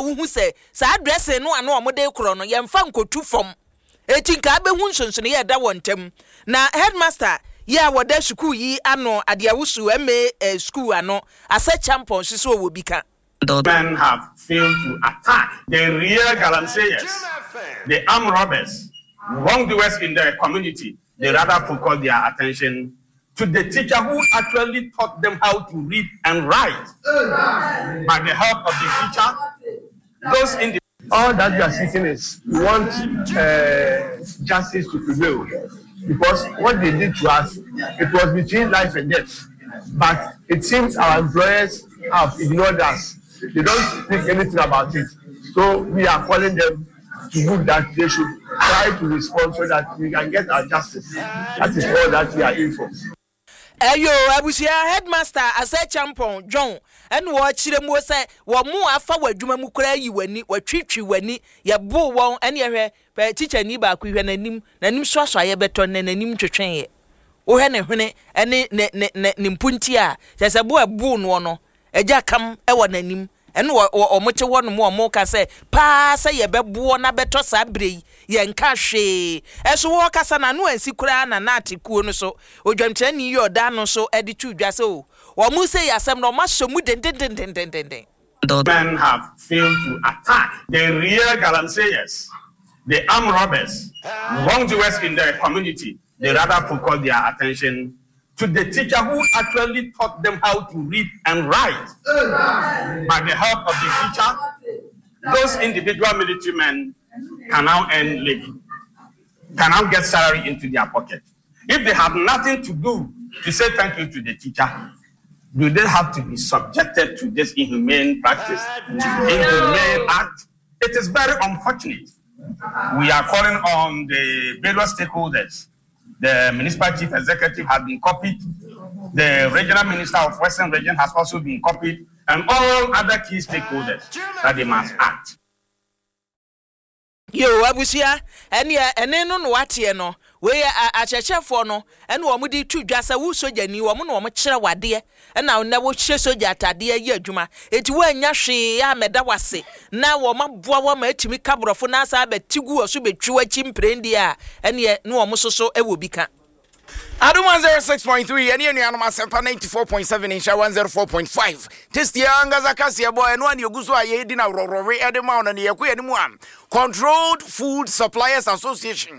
wu say sa address no ano omode kro no yemfa nkotu fom eti nka be hu nsonson ye da wontem na headmaster ya wada school yi ano ade awusu eme school ano asa champion so wo bika men have failed to attack the real galanceyers, the armed robbers, wrongdoers in the community. They rather focus their attention to the teacher who actually taught them how to read and write. By the help of the teacher, those in the all that you are seeking is we want justice to prevail, because what they did to us, it was between life and death. But it seems our employers have ignored us. They don't think anything about it. So we are calling them to move that they should try to respond so that we can get our justice. That is all that we are in for. Ayo abusia headmaster asa champion John and wo chire mu say wo mu afa wadwuma mu kura yi wani watwitwi wani ye bo won ene ye hwe teacher ni ba ku hwe nanim so ye beto nanim twetwen ye wo hwe ne hwene ene ne mpunti a se bo ebu no eja kam e wo nanim ene wo moche wo no mo ka say pa say ye bebo na beto sa brei ye nka hwe eso wo kasa na no ansi kura na atikuo no so odwamtani yi oda no so edi tudwa so wo mu say asem no ma so mu den. Men have failed to attack the real galanceyers, the armed robbers, wrongdoers in the community. They rather focus their attention to the teacher who actually taught them how to read and write. By the help of the teacher, those individual military men can now earn living, can now get salary into their pocket. If they have nothing to do to say thank you to the teacher, do they have to be subjected to this inhumane practice, inhumane act? It is very unfortunate. We are calling on the various stakeholders. The municipal chief executive has been copied. The regional minister of Western Region has also been copied, and all other key stakeholders that they must act. Yo abusia ene no watie no we achechefo no ene wo mudi tudwa sa wu sojani wo mo no mo kire wade na na wo hye soja atade ye adwuma eti wo anya hwe ya meda wase na wo maboa wo ma atimi kabrofo na asa betigu oso betwiwa chimprendi a ene no wo mo soso e wo bika Adum 106.3 and Yanu Masempa 94.7 in 104.5. Test Yanga Zakasia boy and one Yoguso Yedina Rore Edemon and Yaku and Controlled Food Suppliers Association.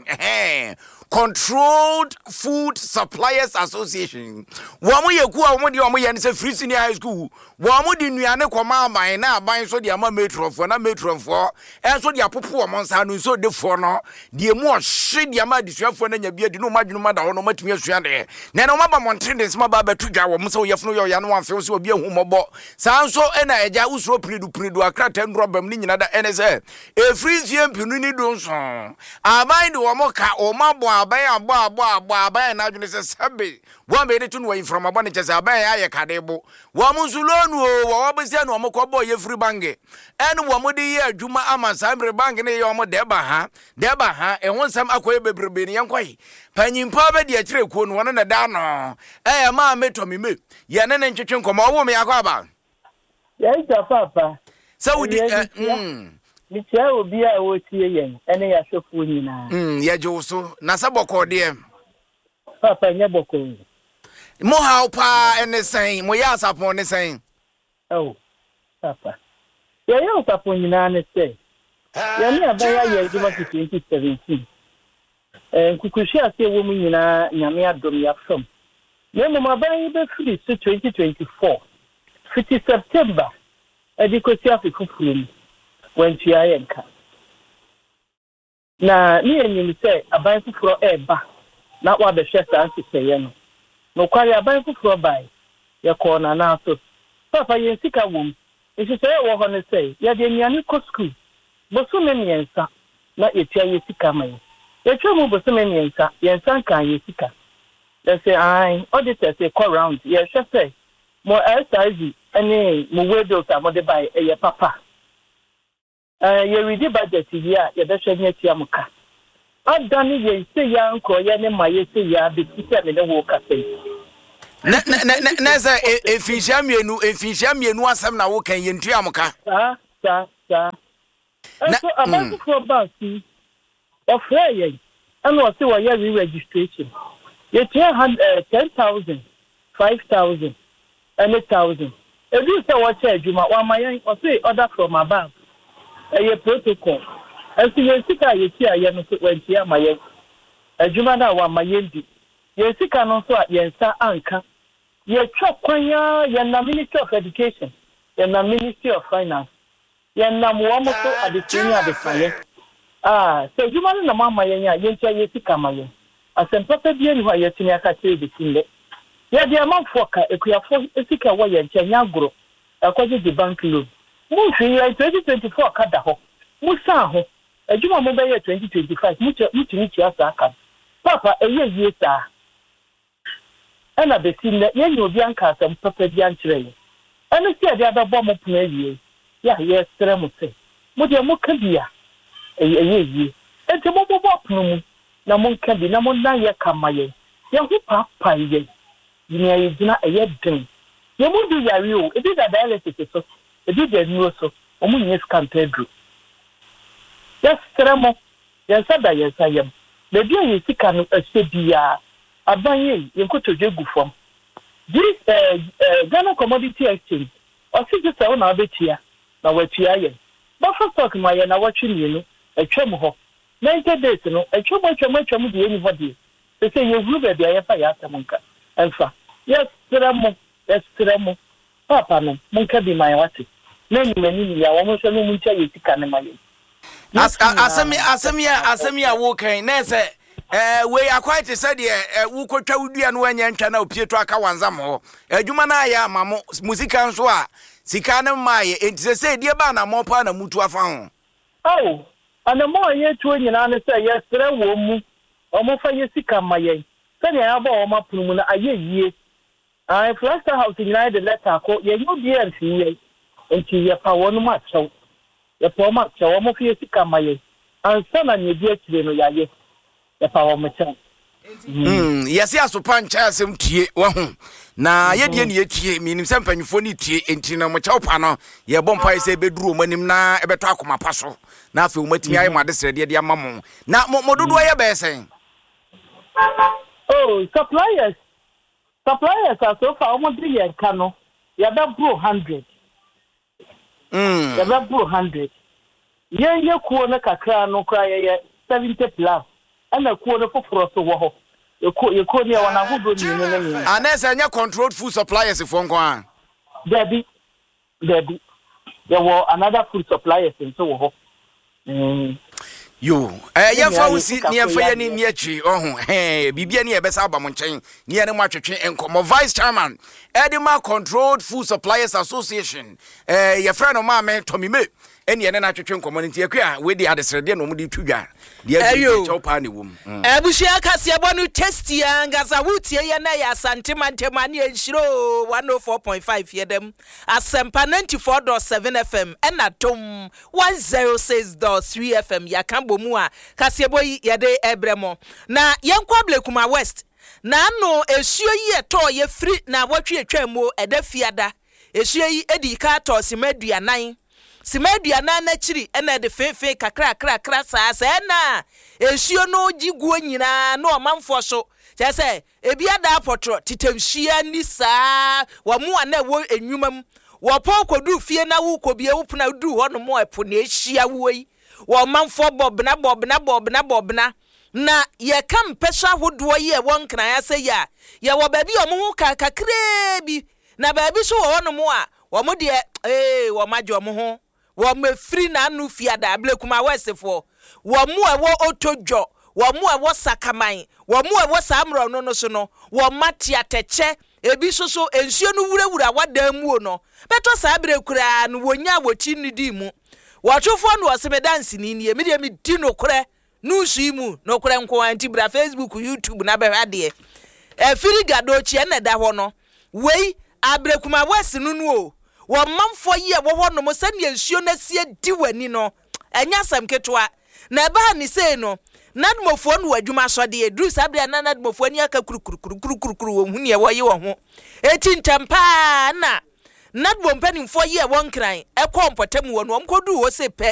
Controlled Food Suppliers Association. Wamu Yaku, Wamudi Omoyan is a free senior high school. Wamudi Niane Koma, my now buying so the Ama metro for na metro for, and so the Apopo Monsanu so the fono, the more shit the Ama disruption and Yabi, no margin matter or no much me. Nano Maba Montrenes Maba Tuja, Muso Yafno Yanuan Fels will be a humobo. Sanso and I Jaus Pridu, a crack and rob them in another NSA. A free GM Punini Donson. I mind Wamoka or Mabo, by an address Sabi. 1 minute away from a bonnet as a bay Cadebo. Wamuzulonu, Wabasiano, Mokobo, Yefri Bange. And Wamudi, Juma Amas, Ambre Bank, and Yomo Debaha, and one some Aquabe Bribinian. Panyin Paba dia chire ko no na da no ma meto me ye ne nchechwe nkoma wo me akwaba ya ita papa Saudi mi tia obi a wo tie yen ene ya hwefu nyina ya joso na saboko de papa nya boko mo ha pa ene sen mo ya sapon ne sen oh papa ya sapon nyina ne se ya ni abaya ye di 2017 kukushi ase wo mu nyina nyame adom ya from ye mo maban be free 2024 50 September edikosi afukufuru when tia yenka na ni enyim se aban fufuro eba na wa be hwe sa nsese no no kwari aban fufuro bai ye ko na na so papa ye sika wom nsese wo ho ne se ye de nyane ko school bo so me miensa na etia ye sika mai ye twemu bo so me miensa ye nsan kan ye sika they say I auditor say call round ye hwe se mo SIZ ani mo wedo ta mo de bai ye papa you read the budget here, you better share it. Yamuka. I've done it, say young, Koyan, and my say, ya be teacher in the walker. Nasa, if you sham you, no, some now can you Yamuka. Sir, sa so abantu for bank of here and what say why re-registration you pay 10,000 5,000 and 1,000 if you say what adwuma wa mayen or say order from my bank a protocol and so you sika you tia ye no so wantia mayen adwuma na wa mayen di you sika no so yensa anka ye twa kwanya ye na Ministry of Education ye na Ministry of Finance ye na mo mo so adesini adefaye so adwuma na mama yen ya ye tia ye sika mayen asempapa bi ani ho ye tini aka tire de tinle ye de amanfo ka ekuafo sika wo ye nchanya agro akwaje the bank loan mu fi 2024 ka da ho mu sa ho adwuma mo be ye 2025 mu tini tia sa aka papa eye yie sa ana betinle ye nyo bi anka asempapa bi ankyere ana si ade ababo mo puna yie ya ye sere mo se mo de mo ka bia eye yie ente mo bo punu mu na mo nka bi na mo na ye kamaye ye ho papa ye ni ayi dina eye den ye mo du yare o e bi da dialysis so e bi da nuo so o mo nyes kan pedro yes tremo yes ada yes ayem le bi ye sika no ase bia abanye ye nkotoje gu fam this Ghana Commodity Exchange o si je se na abetia na watua ye ba for stock ma ye na watwe ni no atwam ho 90 days no atwam de eni hodi se se ye hu be bia ye fa ya atamunka enfa yes tremo papa no munka bi mai wate na ni mani ya wo mo so no muncha ye sika ne maye asemi a wo kan na se we akwite said wo kotwa wudua no anya ntwa na opieto aka wanzam ho adwuma na ya mamo musika nso a sika ne maye enti se die ba na mo pa na mutu afa ho ana mo ye tuo nyina ne se ye sere wo mu o mo fa ye sika maye se ne ya ba o ma punu mu na aye yie Flaster House nyina de letter ko ye nyu bi anti ye enti ye pa wonu ma chew ye pa ma chew o mo fa ye sika maye ansa na ne bi akire no ya ye pa wo mo chew yesi asopa ncha asem tie wo ho na ye die ne ye tie minim se mpanyfo ni tie enti na mo chew pa no ye bompa ye se beduru o manim na ebeto akoma pa so na afi o matimi ayi made srede de amamo na mo dodo ye be sen suppliers are so far almost 3 years kano ya da bro 100 ya da bro 100 ye kuo na kakra no kra ye 70 plus ana kuo no foforo so wo ho ye kuo ne wona hodo ni ne anese anya controlled food suppliers for nko a Debbie there were another food suppliers so wo ho yo ye fa usi ne ye fa ye ni achi ohun bibia ne ye besa aba mo nchen ne ye ne mo atwetwe enkomo vice chairman Edema Controlled Food Suppliers Association ye friend of mine Tommy me eni ene na atwetwe community akua we dey adesrede no mu di tudwa de ayi chopa ne wom abushia kase bonu testia ngaza wutie ye na ya santemantema ne enhiro 104.5 yedem asempa 94.7 FM ena tom 106.3 FM ya kambo mu a kase boyi ye de ebremo na yenkwa Kuma West na no esuo yi eto ye free na watwe atwamo edafiada esuo yi edika to simaduanan na chiri ena de fefe kakra sa na esuo no giguo nyina na omanfo so chese ebiada apotro titamhia ni saa wa mu ana wo enwumam wo pokodu fie na wo kobie wo puna du ho no mo epo na ehia wo yi wo manfo bobna na ye kam pesha hodo ye won kran ya se ya ye wo ba bi o mu kakra bi na ba bi so wo no mo a wo mo de wo majo mo ho wo me free na anu fiada Kuma Westfo wo mu e wo otodwo wo mu e wo sakaman wo mu e wo samro no so no wo mate ateche ebi so ensuo no wurawura wadamu no beto sa abre kura no wonya wochi nidi mu wo twofo no se me dance ni ni me de me di no kure nusuimu no kure nko anti bra Facebook YouTube na behade firi gadochi na da ho no wei Kuma West nunu o wo manfo ye wo ho no mo sane nsuo na sie di wani no enya sam ketwa na ba ni sei no nadmofo no adwuma so de edru sabre na nadmofo ani aka kurukuru wo hu ne wo ye wo ho eti ntampa Not one penny for year one crying, a compotem one, one could do was a pet.